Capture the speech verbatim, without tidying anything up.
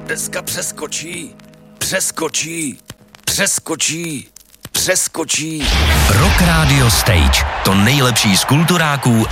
Deska přeskočí, přeskočí, přeskočí, přeskočí. Rock Radio Stage. To nejlepší z kulturáků